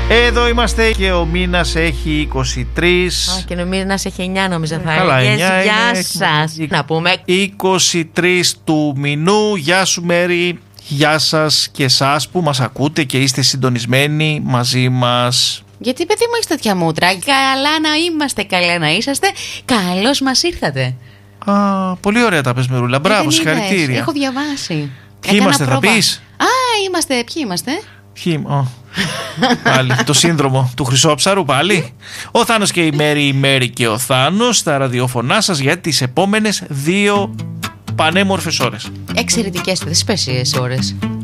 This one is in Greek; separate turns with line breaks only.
Εδώ είμαστε και ο μήνας έχει 23.
Και ο μήνας έχει 9, νόμιζα θα
Καλά,
έλεγες.
9
Γεια σας. Να πούμε
23 του μηνού. Γεια σου Μέρη. Γεια σας και εσάς που μας ακούτε και είστε συντονισμένοι μαζί μας.
γιατί παιδί μου έχεις τέτοια μούτρα. Καλά να είμαστε, καλά να είσαστε. Καλώς μας ήρθατε.
Πολύ ωραία τα πες Μερούλα. Μπράβο, συγχαρητήρια.
Έχω διαβάσει.
Ποιοι είμαστε θα πεις?
Ποιοι είμαστε?
Πάλι το σύνδρομο του Χρυσόψαρου πάλι. Ο Θάνος και η Μέρη και ο Θάνος στα ραδιοφωνά σας για τις επόμενες 2 πανέμορφες ώρες.
Εξαιρετικές, θεσπέσιες ώρες.